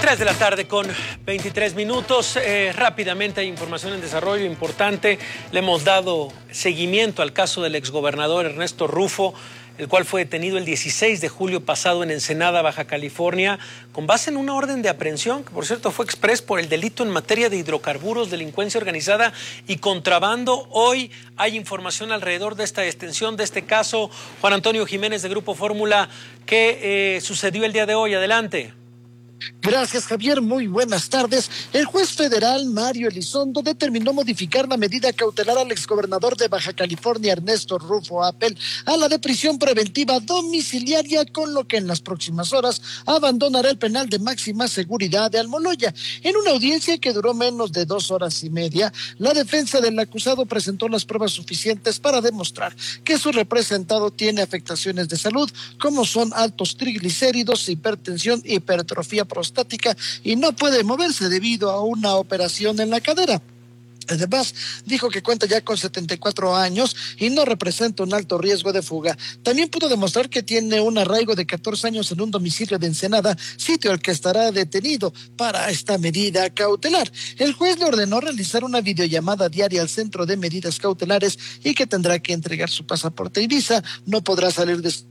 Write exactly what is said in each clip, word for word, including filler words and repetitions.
tres de la tarde con veintitrés minutos. Eh, rápidamente hay información en desarrollo importante. Le hemos dado seguimiento al caso del exgobernador Ernesto Rufo, el cual fue detenido el dieciséis de julio pasado en Ensenada, Baja California, con base en una orden de aprehensión, que por cierto fue exprés por el delito en materia de hidrocarburos, delincuencia organizada y contrabando. Hoy hay información alrededor de esta extensión de este caso. Juan Antonio Jiménez de Grupo Fórmula, ¿qué eh, sucedió el día de hoy? Adelante. Gracias, Javier. Muy buenas tardes. El juez federal Mario Elizondo determinó modificar la medida cautelar al exgobernador de Baja California, Ernesto Rufo Appel, a la de prisión preventiva domiciliaria, con lo que en las próximas horas abandonará el penal de máxima seguridad de Almoloya. En una audiencia que duró menos de dos horas y media, la defensa del acusado presentó las pruebas suficientes para demostrar que su representado tiene afectaciones de salud, como son altos triglicéridos, hipertensión, hipertrofia prostática, y no puede moverse debido a una operación en la cadera. Además, dijo que cuenta ya con setenta y cuatro años y no representa un alto riesgo de fuga. También pudo demostrar que tiene un arraigo de catorce años en un domicilio de Ensenada, sitio al que estará detenido para esta medida cautelar. El juez le ordenó realizar una videollamada diaria al centro de medidas cautelares y que tendrá que entregar su pasaporte y visa. No podrá salir de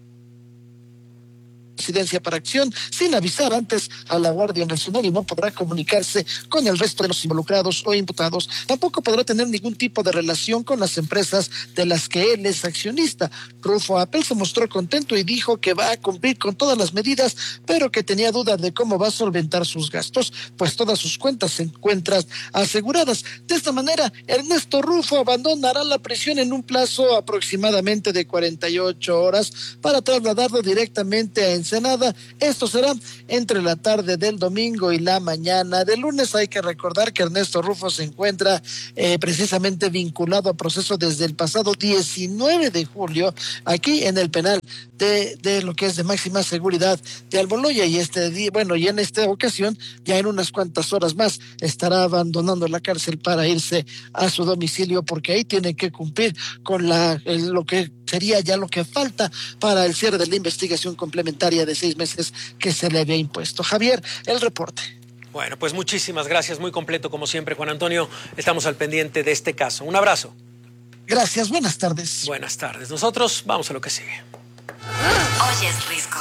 residencia para acción sin avisar antes a la Guardia Nacional y no podrá comunicarse con el resto de los involucrados o imputados. Tampoco podrá tener ningún tipo de relación con las empresas de las que él es accionista. Rufo Appel se mostró contento y dijo que va a cumplir con todas las medidas, pero que tenía dudas de cómo va a solventar sus gastos, pues todas sus cuentas se encuentran aseguradas. De esta manera, Ernesto Rufo abandonará la prisión en un plazo aproximadamente de cuarenta y ocho horas para trasladarlo directamente a Ensenada. Esto será entre la tarde del domingo y la mañana del lunes. Hay que recordar que Ernesto Rufo se encuentra eh, precisamente vinculado a proceso desde el pasado diecinueve de julio aquí en el penal de, de lo que es de máxima seguridad de Almoloya, y este día, bueno, y en esta ocasión ya en unas cuantas horas más estará abandonando la cárcel para irse a su domicilio, porque ahí tiene que cumplir con la el, lo que sería ya lo que falta para el cierre de la investigación complementaria de seis meses que se le había impuesto. Javier, el reporte. Bueno, pues muchísimas gracias, muy completo como siempre, Juan Antonio. Estamos al pendiente de este caso. Un abrazo. Gracias, buenas tardes. Buenas tardes. Nosotros vamos a lo que sigue. Hoy es Risco.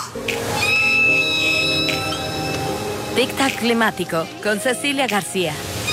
Tic-tac climático con Cecilia García.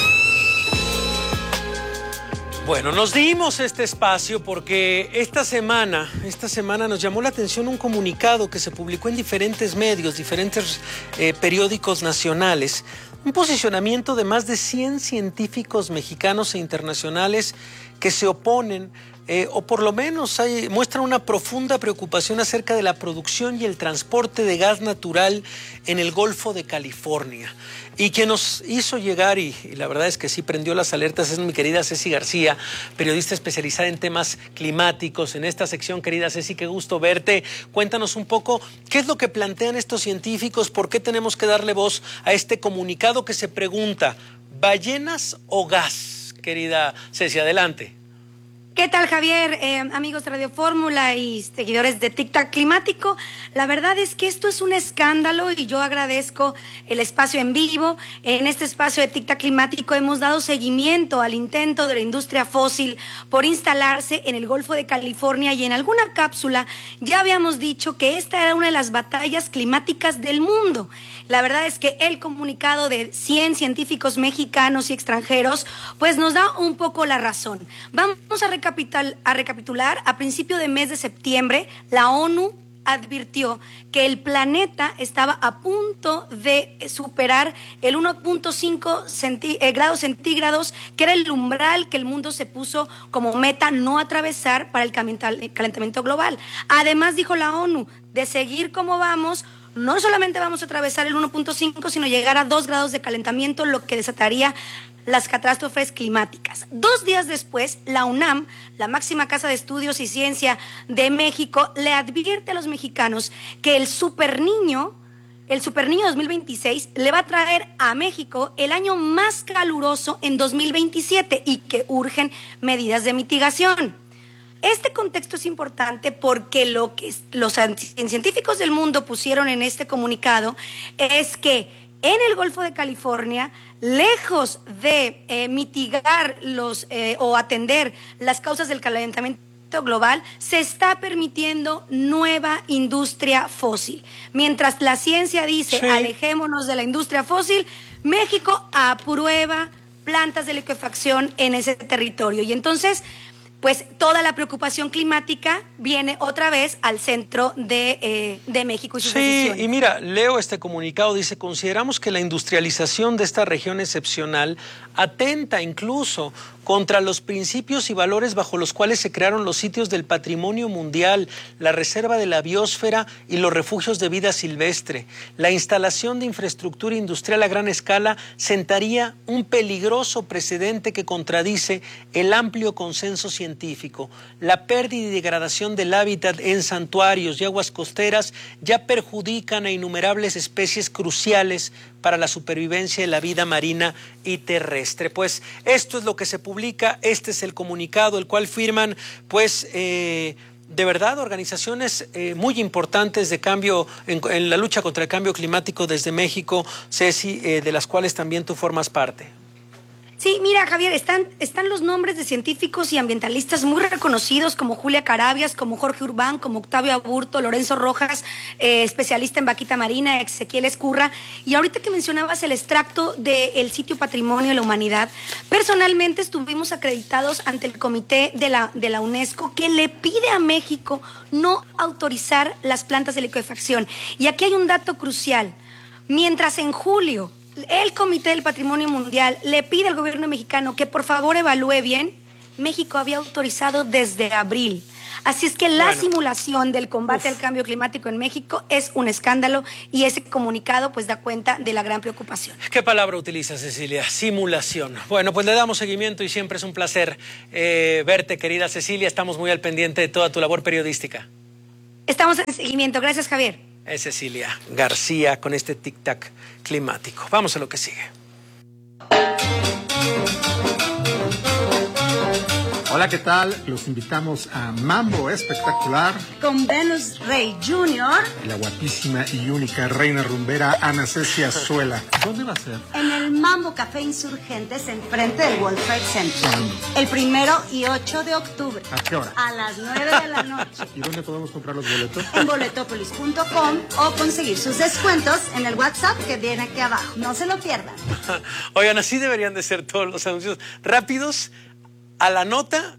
Bueno, nos dimos este espacio porque esta semana, esta semana nos llamó la atención un comunicado que se publicó en diferentes medios, diferentes eh, periódicos nacionales, un posicionamiento de más de cien científicos mexicanos e internacionales que se oponen Eh, o por lo menos hay, muestran una profunda preocupación acerca de la producción y el transporte de gas natural en el Golfo de California. Y quien nos hizo llegar, y, y la verdad es que sí prendió las alertas, es mi querida Ceci García, periodista especializada en temas climáticos. En esta sección, querida Ceci, qué gusto verte. Cuéntanos un poco qué es lo que plantean estos científicos, por qué tenemos que darle voz a este comunicado que se pregunta, ¿ballenas o gas? Querida Ceci, adelante. ¿Qué tal, Javier? Eh, amigos de Radio Fórmula y seguidores de Tic-Tac Climático, la verdad es que esto es un escándalo y yo agradezco el espacio en vivo. En este espacio de Tic-Tac Climático hemos dado seguimiento al intento de la industria fósil por instalarse en el Golfo de California, y en alguna cápsula ya habíamos dicho que esta era una de las batallas climáticas del mundo. La verdad es que el comunicado de cien científicos mexicanos y extranjeros pues nos da un poco la razón. Vamos a recapitular, a recapitular. A principio de mes de septiembre, la ONU advirtió que el planeta estaba a punto de superar el uno punto cinco centí- eh, grados centígrados, que era el umbral que el mundo se puso como meta no atravesar para el calentamiento global. Además, dijo la ONU, de seguir como vamos, no solamente vamos a atravesar el uno punto cinco, sino llegar a dos grados de calentamiento, lo que desataría las catástrofes climáticas. Dos días después, la UNAM, la máxima casa de estudios y ciencia de México, le advierte a los mexicanos que el superniño, el superniño dos mil veintiséis, le va a traer a México el año más caluroso en dos mil veintisiete y que urgen medidas de mitigación. Este contexto es importante porque lo que los científicos del mundo pusieron en este comunicado es que en el Golfo de California, lejos de eh, mitigar los eh, o atender las causas del calentamiento global, se está permitiendo nueva industria fósil. Mientras la ciencia dice, sí, alejémonos de la industria fósil, México aprueba plantas de liquefacción en ese territorio. Y entonces, pues toda la preocupación climática viene otra vez al centro de, eh, de México y sus sí, decisiones. Y mira, leo este comunicado, dice, consideramos que la industrialización de esta región excepcional atenta incluso contra los principios y valores bajo los cuales se crearon los sitios del patrimonio mundial, la reserva de la biosfera y los refugios de vida silvestre. La instalación de infraestructura industrial a gran escala sentaría un peligroso precedente que contradice el amplio consenso científico. La pérdida y degradación del hábitat en santuarios y aguas costeras ya perjudican a innumerables especies cruciales para la supervivencia de la vida marina y terrestre. Pues esto es lo que se publica, este es el comunicado, el cual firman, pues, eh, de verdad, organizaciones eh, muy importantes de cambio, en, en la lucha contra el cambio climático desde México, Ceci, eh, de las cuales también tú formas parte. Sí, mira, Javier, están, están los nombres de científicos y ambientalistas muy reconocidos como Julia Carabias, como Jorge Urbán, como Octavio Aburto, Lorenzo Rojas, eh, especialista en vaquita marina, Ezequiel Escurra. Y ahorita que mencionabas el extracto del sitio Patrimonio de la Humanidad, personalmente estuvimos acreditados ante el comité de la, de la UNESCO que le pide a México no autorizar las plantas de liquefacción. Y aquí hay un dato crucial. Mientras en julio el Comité del Patrimonio Mundial le pide al gobierno mexicano que por favor evalúe bien, México había autorizado desde abril. Así es que la bueno, simulación del combate uf. al cambio climático en México es un escándalo y ese comunicado pues da cuenta de la gran preocupación. ¿Qué palabra utiliza, Cecilia? Simulación. Bueno, pues le damos seguimiento y siempre es un placer eh, verte, querida Cecilia. Estamos muy al pendiente de toda tu labor periodística. Estamos en seguimiento. Gracias, Javier. Es Cecilia García con este tic-tac climático. Vamos a lo que sigue. Hola, ¿qué tal? Los invitamos a Mambo Espectacular con Venus Rey junior y la guapísima y única reina rumbera Ana Cecia Azuela. ¿Dónde va a ser? En el Mambo Café Insurgentes, enfrente del World Trade Center. ¿Cuándo? El primero y ocho de octubre. ¿A qué hora? A las nueve de la noche. ¿Y dónde podemos comprar los boletos? En boletopolis punto com o conseguir sus descuentos en el WhatsApp que viene aquí abajo. No se lo pierdan. Oigan, así deberían de ser todos los anuncios rápidos, a la nota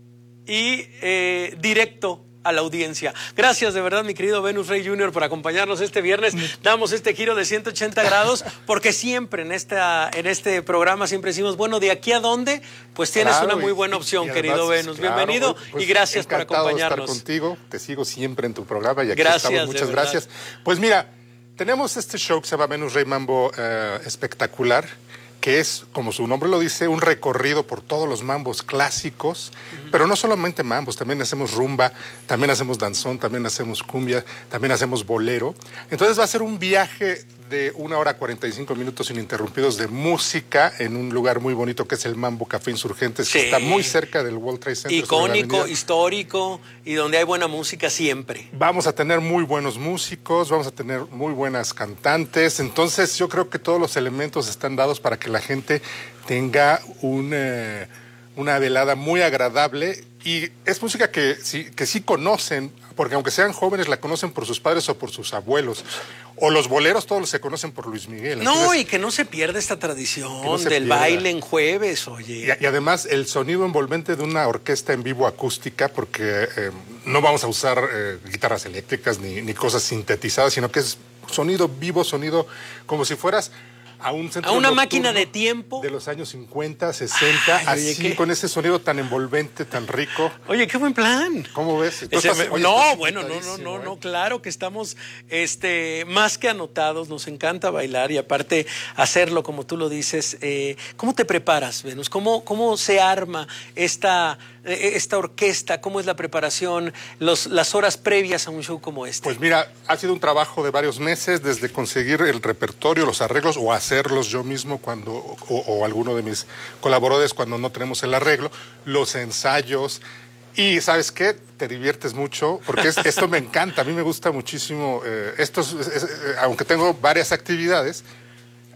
y eh, directo a la audiencia. Gracias de verdad, mi querido Venus Rey junior, por acompañarnos este viernes. Damos este giro de ciento ochenta grados porque siempre en, esta, en este programa siempre decimos, bueno, ¿de aquí a dónde? Pues tienes claro, una muy buena opción, y, y querido además, Venus. Claro, Bienvenido pues, y gracias por acompañarnos. De estar contigo, te sigo siempre en tu programa y aquí gracias, estamos. Muchas gracias. Pues mira, tenemos este show que se llama Venus Rey Mambo uh, Espectacular, que es, como su nombre lo dice, un recorrido por todos los mambos clásicos, uh-huh. pero no solamente mambos, también hacemos rumba, también hacemos danzón, también hacemos cumbia, también hacemos bolero. Entonces va a ser un viaje de una hora cuarenta y cinco minutos ininterrumpidos de música en un lugar muy bonito que es el Mambo Café Insurgentes, sí. que está muy cerca del World Trade Center. Icónico, histórico y donde hay buena música siempre. Vamos a tener muy buenos músicos, vamos a tener muy buenas cantantes, entonces yo creo que todos los elementos están dados para que la gente tenga una, una velada muy agradable y es música que sí, que sí conocen, porque aunque sean jóvenes la conocen por sus padres o por sus abuelos. O los boleros todos se conocen por Luis Miguel. Entonces, no, y que no se pierda esta tradición no del pierda. baile en jueves, oye. Y, y además el sonido envolvente de una orquesta en vivo acústica, porque eh, no vamos a usar eh, guitarras eléctricas ni, ni cosas sintetizadas, sino que es sonido vivo, sonido como si fueras a un centro a una máquina de tiempo de los años cincuenta, sesenta, Ay, así oye, con ese sonido tan envolvente, tan rico. Oye, qué buen plan. ¿Cómo ves? Ese, estás, oye, no, bueno, no, no, no, no, claro que estamos este, más que anotados, nos encanta bailar y aparte hacerlo como tú lo dices. Eh, ¿Cómo te preparas, Venus? ¿Cómo, cómo se arma esta, esta orquesta? ¿Cómo es la preparación, los, las horas previas a un show como este? Pues mira, ha sido un trabajo de varios meses, desde conseguir el repertorio, los arreglos o hacer hacerlos yo mismo cuando o, o alguno de mis colaboradores cuando no tenemos el arreglo, los ensayos y ¿sabes qué? Te diviertes mucho porque es, esto me encanta, a mí me gusta muchísimo, eh, esto es, es, es, aunque tengo varias actividades,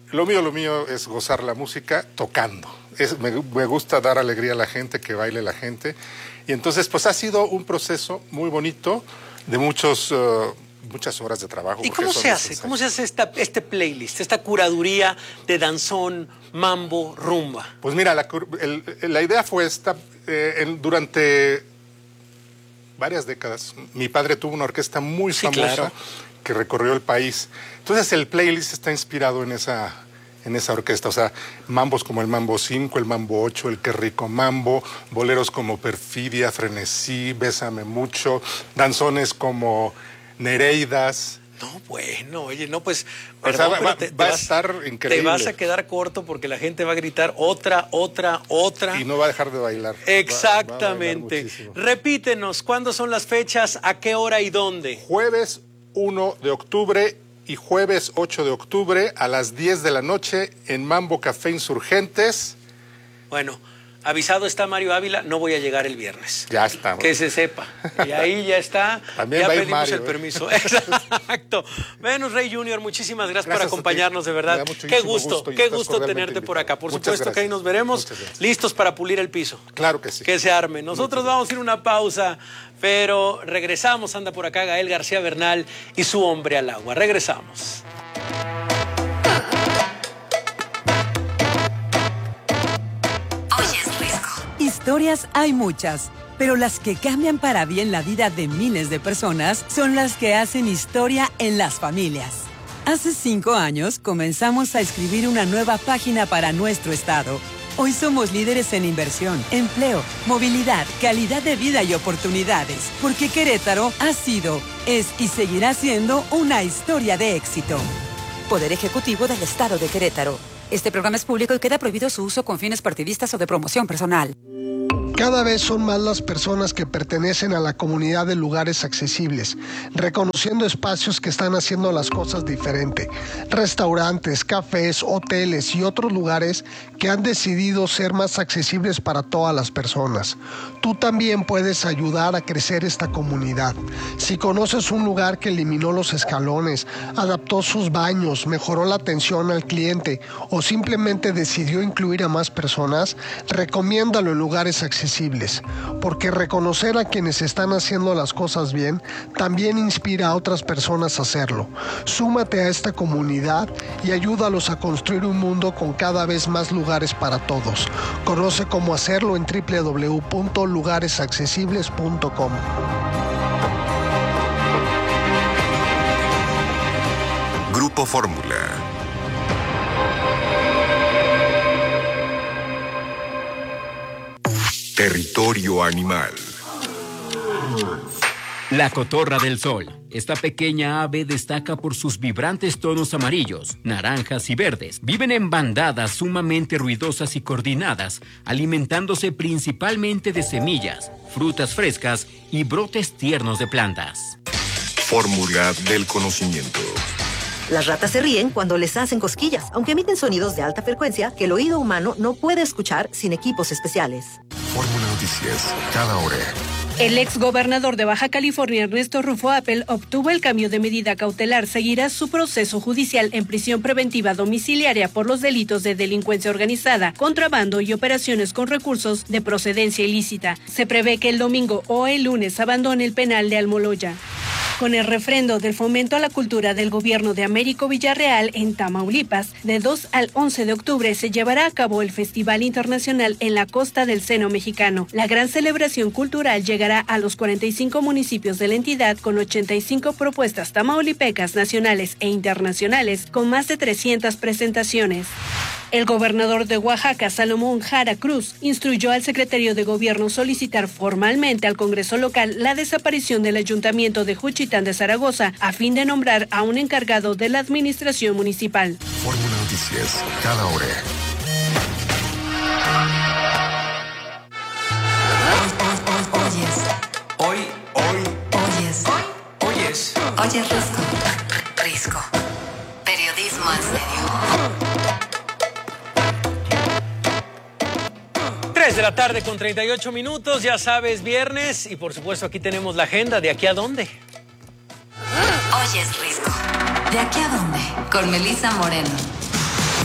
lo mío, lo mío es gozar la música tocando. Es, me, me gusta dar alegría a la gente, que baile la gente. Y entonces, pues ha sido un proceso muy bonito de muchos, uh, muchas horas de trabajo. ¿Y cómo se hace? ¿Cómo se hace esta, este playlist, esta curaduría de danzón, mambo, rumba? Pues mira, la, el, la idea fue esta. Eh, en, durante varias décadas, mi padre tuvo una orquesta muy sí, famosa claro. que recorrió el país. Entonces el playlist está inspirado en esa, en esa orquesta. O sea, mambos como el Mambo cinco, el Mambo ocho, el Qué Rico Mambo, boleros como Perfidia, Frenesí, Bésame Mucho, danzones como Nereidas. No, bueno, oye, no, pues, perdón, o sea, va, pero te, va te a vas, estar increíble. Te vas a quedar corto porque la gente va a gritar otra, otra, otra. Y no va a dejar de bailar. Exactamente. Va, va a bailar Repítenos, ¿cuándo son las fechas, a qué hora y dónde? Jueves uno de octubre y jueves ocho de octubre a las diez de la noche en Mambo Café Insurgentes. Bueno, avisado está Mario Ávila, no voy a llegar el viernes. Ya está. Que se sepa. Y ahí ya está. También ya va pedimos Mario, el ¿eh? permiso. Exacto. Venus Rey junior, muchísimas gracias, gracias por acompañarnos, de verdad. Qué gusto, gusto qué gusto tenerte invitado. Por acá. Por Muchas supuesto gracias. Que ahí nos veremos listos para pulir el piso. Claro que sí. Que se arme. Nosotros Muchas vamos a ir a una pausa, pero regresamos. Anda por acá Gael García Bernal y su hombre al agua. Regresamos. Historias hay muchas, pero las que cambian para bien la vida de miles de personas son las que hacen historia en las familias. Hace cinco años comenzamos a escribir una nueva página para nuestro estado. Hoy somos líderes en inversión, empleo, movilidad, calidad de vida y oportunidades, porque Querétaro ha sido, es y seguirá siendo una historia de éxito. Poder Ejecutivo del Estado de Querétaro. Este programa es público y queda prohibido su uso con fines partidistas o de promoción personal. Cada vez son más las personas que pertenecen a la comunidad de lugares accesibles, reconociendo espacios que están haciendo las cosas diferente. Restaurantes, cafés, hoteles y otros lugares que han decidido ser más accesibles para todas las personas. Tú también puedes ayudar a crecer esta comunidad. Si conoces un lugar que eliminó los escalones, adaptó sus baños, mejoró la atención al cliente o simplemente decidió incluir a más personas, recomiéndalo en lugares accesibles. Porque reconocer a quienes están haciendo las cosas bien también inspira a otras personas a hacerlo. Súmate a esta comunidad y ayúdalos a construir un mundo con cada vez más lugares para todos. Conoce cómo hacerlo en doble u doble u doble u punto lugares accesibles punto com. Grupo Fórmula. Territorio animal. La cotorra del sol. Esta pequeña ave destaca por sus vibrantes tonos amarillos, naranjas y verdes. Viven en bandadas sumamente ruidosas y coordinadas, alimentándose principalmente de semillas, frutas frescas y brotes tiernos de plantas. Fórmula del conocimiento. Las ratas se ríen cuando les hacen cosquillas, aunque emiten sonidos de alta frecuencia que el oído humano no puede escuchar sin equipos especiales. Fórmula Noticias, cada hora. El ex gobernador de Baja California, Ernesto Rufo Appel, obtuvo el cambio de medida cautelar. Seguirá su proceso judicial en prisión preventiva domiciliaria por los delitos de delincuencia organizada, contrabando y operaciones con recursos de procedencia ilícita. Se prevé que el domingo o el lunes abandone el penal de Almoloya. Con el refrendo del fomento a la cultura del gobierno de Américo Villarreal en Tamaulipas, de dos al once de octubre se llevará a cabo el Festival Internacional en la Costa del Seno Mexicano. La gran celebración cultural llegará a los cuarenta y cinco municipios de la entidad con ochenta y cinco propuestas tamaulipecas nacionales e internacionales con más de trescientas presentaciones. El gobernador de Oaxaca, Salomón Jara Cruz, instruyó al secretario de Gobierno solicitar formalmente al Congreso local la desaparición del Ayuntamiento de Juchitán de Zaragoza a fin de nombrar a un encargado de la administración municipal. Fórmula Noticias, cada hora. Oyes. Hoy, hoy. Oyes. Hoy. Oyes. Oyes Risco. Risco. Periodismo en serio. tres de la tarde con treinta y ocho minutos, ya sabes, viernes, y por supuesto aquí tenemos la agenda. ¿De aquí a dónde? Oyes Risco. ¿De aquí a dónde? Con Melissa Moreno.